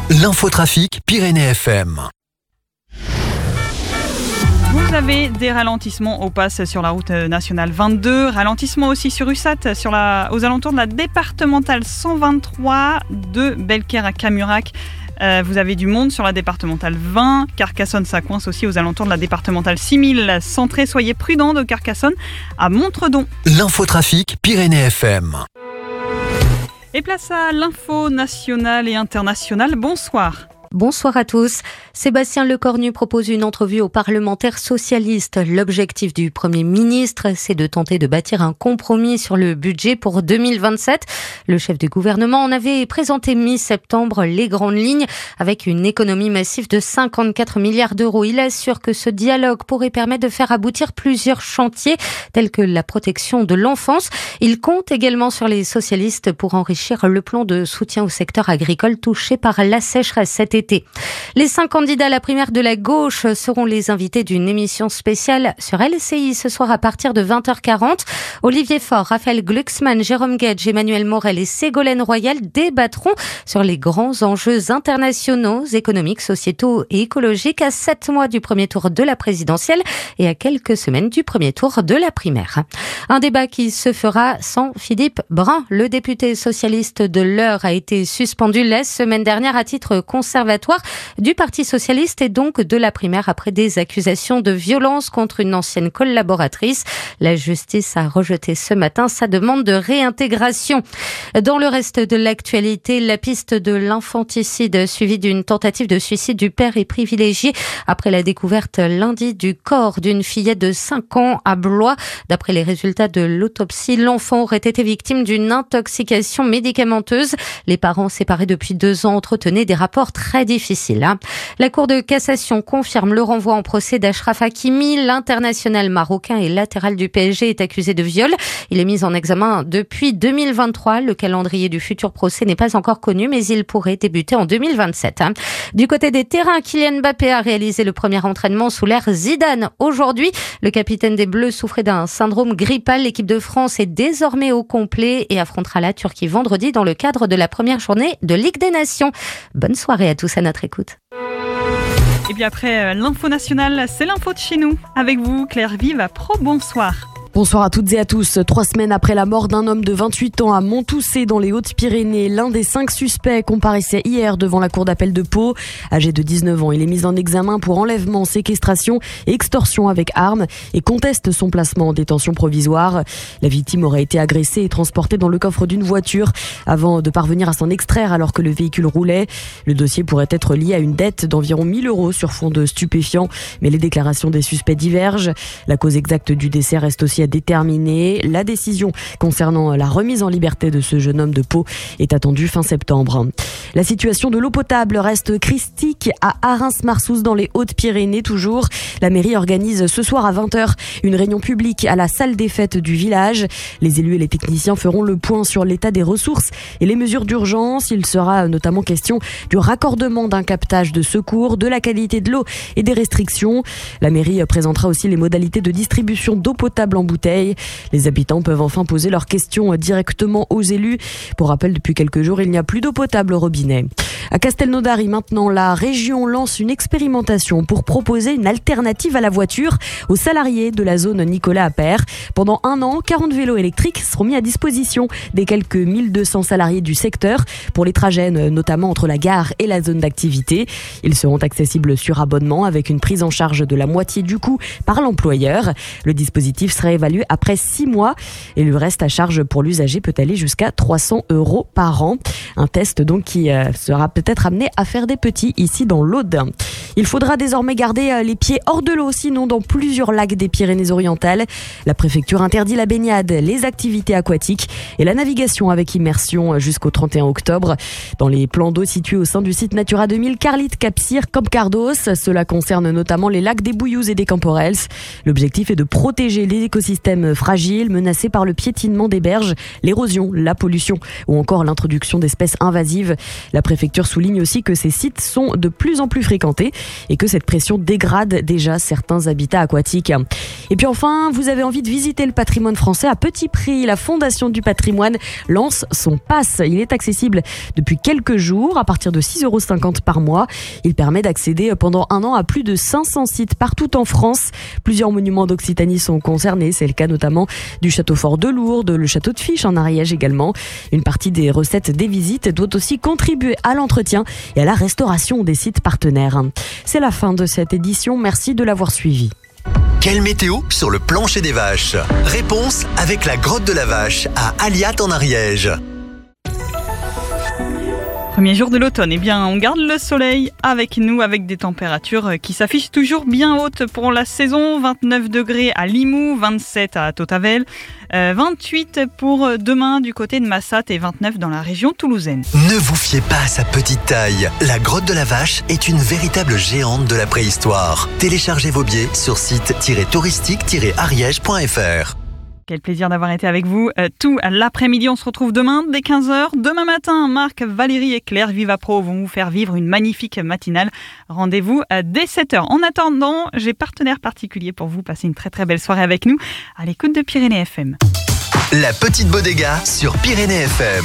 L'infotrafic Pyrénées FM. Vous avez des ralentissements au pass sur la route nationale 22, ralentissement aussi sur USAT aux alentours de la départementale 123 de Belcaire à Camurac. Vous avez du monde sur la départementale 20, Carcassonne ça coince aussi aux alentours de la départementale 6000 centrée, soyez prudents de Carcassonne à Montredon. L'infotrafic Pyrénées FM. Et place à l'info nationale et internationale, bonsoir. Bonsoir à tous. Sébastien Lecornu propose une entrevue aux parlementaires socialistes. L'objectif du Premier ministre, c'est de tenter de bâtir un compromis sur le budget pour 2027. Le chef du gouvernement en avait présenté mi-septembre les grandes lignes avec une économie massive de 54 milliards d'euros. Il assure que ce dialogue pourrait permettre de faire aboutir plusieurs chantiers tels que la protection de l'enfance. Il compte également sur les socialistes pour enrichir le plan de soutien au secteur agricole touché par la sécheresse cet été. Les 5 candidats à la primaire de la gauche seront les invités d'une émission spéciale sur LCI ce soir à partir de 20h40. Olivier Faure, Raphaël Glucksmann, Jérôme Guedj, Emmanuel Morel et Ségolène Royal débattront sur les grands enjeux internationaux, économiques, sociétaux et écologiques à 7 mois du premier tour de la présidentielle et à quelques semaines du premier tour de la primaire. Un débat qui se fera sans Philippe Brun. Le député socialiste de l'Eure a été suspendu la semaine dernière à titre conservatoire du Parti socialiste et donc de la primaire après des accusations de violence contre une ancienne collaboratrice. La justice a rejeté ce matin sa demande de réintégration. Dans le reste de l'actualité, la piste de l'infanticide suivie d'une tentative de suicide du père est privilégiée après la découverte lundi du corps d'une fillette de 5 ans à Blois. D'après les résultats de l'autopsie, l'enfant aurait été victime d'une intoxication médicamenteuse. Les parents séparés depuis 2 ans entretenaient des rapports très difficile. La Cour de cassation confirme le renvoi en procès d'Achraf Hakimi. L'international marocain et latéral du PSG est accusé de viol. Il est mis en examen depuis 2023. Le calendrier du futur procès n'est pas encore connu, mais il pourrait débuter en 2027. Du côté des terrains, Kylian Mbappé a réalisé le premier entraînement sous l'ère Zidane. Aujourd'hui, le capitaine des Bleus souffrait d'un syndrome grippal. L'équipe de France est désormais au complet et affrontera la Turquie vendredi dans le cadre de la première journée de Ligue des Nations. Bonne soirée à tous à notre écoute. Et puis après l'info nationale, c'est l'info de chez nous. Avec vous, Claire Vive à Pro, bonsoir. Bonsoir à toutes et à tous. 3 semaines après la mort d'un homme de 28 ans à Montoussé dans les Hautes-Pyrénées, l'un des 5 suspects comparaissait hier devant la cour d'appel de Pau. Âgé de 19 ans, il est mis en examen pour enlèvement, séquestration et extorsion avec arme et conteste son placement en détention provisoire. La victime aurait été agressée et transportée dans le coffre d'une voiture avant de parvenir à s'en extraire alors que le véhicule roulait. Le dossier pourrait être lié à une dette d'environ 1 000 € sur fond de stupéfiants, mais les déclarations des suspects divergent. La cause exacte du décès reste aussi à déterminer. La décision concernant la remise en liberté de ce jeune homme de Pau est attendue fin septembre. La situation de l'eau potable reste critique à Arins-Marsousse dans les Hautes-Pyrénées toujours. La mairie organise ce soir à 20h une réunion publique à la salle des fêtes du village. Les élus et les techniciens feront le point sur l'état des ressources et les mesures d'urgence. Il sera notamment question du raccordement d'un captage de secours, de la qualité de l'eau et des restrictions. La mairie présentera aussi les modalités de distribution d'eau potable en bouteille. Les habitants peuvent enfin poser leurs questions directement aux élus. Pour rappel, depuis quelques jours, il n'y a plus d'eau potable au robinet. À Castelnaudary, maintenant, la région lance une expérimentation pour proposer une alternative à la voiture aux salariés de la zone Nicolas Appert. Pendant 1 an, 40 vélos électriques seront mis à disposition des quelques 1200 salariés du secteur pour les trajets, notamment entre la gare et la zone d'activité. Ils seront accessibles sur abonnement avec une prise en charge de la moitié du coût par l'employeur. Le dispositif sera évalué après 6 mois et le reste à charge pour l'usager peut aller jusqu'à 300 € par an. Un test donc qui sera peut-être amené à faire des petits ici dans l'Aude. Il faudra désormais garder les pieds hors de l'eau, sinon dans plusieurs lacs des Pyrénées-Orientales. La préfecture interdit la baignade, les activités aquatiques et la navigation avec immersion jusqu'au 31 octobre. Dans les plans d'eau situés au sein du site Natura 2000, Carlite, Cap-Cyr, Camp-Cardos, cela concerne notamment les lacs des Bouilloux et des Camporels. L'objectif est de protéger les écosystèmes fragiles menacés par le piétinement des berges, l'érosion, la pollution ou encore l'introduction d'espèces invasives. La préfecture souligne aussi que ces sites sont de plus en plus fréquentés et que cette pression dégrade déjà certains habitats aquatiques. Et puis enfin, vous avez envie de visiter le patrimoine français à petit prix. La Fondation du patrimoine lance son pass. Il est accessible depuis quelques jours à partir de 6,50 € par mois. Il permet d'accéder pendant un an à plus de 500 sites partout en France. Plusieurs monuments d'Occitanie sont concernés. C'est le cas notamment du château fort de Lourdes, le château de Fiche en Ariège également. Une partie des recettes des visites doit aussi contribuer à l'entretien et à la restauration des sites partenaires. C'est la fin de cette édition. Merci de l'avoir suivi. Quelle météo sur le plancher des vaches? Réponse avec la grotte de la vache à Aliat en Ariège. Premier jour de l'automne, eh bien on garde le soleil avec nous, avec des températures qui s'affichent toujours bien hautes pour la saison. 29 degrés à Limoux, 27 à Tautavel, 28 pour demain du côté de Massat et 29 dans la région toulousaine. Ne vous fiez pas à sa petite taille. La grotte de la vache est une véritable géante de la préhistoire. Téléchargez vos billets sur site-touristique-ariège.fr. Quel plaisir d'avoir été avec vous tout l'après-midi. On se retrouve demain dès 15h. Demain matin, Marc, Valérie et Claire Vivapro vont vous faire vivre une magnifique matinale. Rendez-vous dès 7h. En attendant, j'ai partenaire particulier pour vous. Passez une très très belle soirée avec nous à l'écoute de Pyrénées FM. La petite bodega sur Pyrénées FM.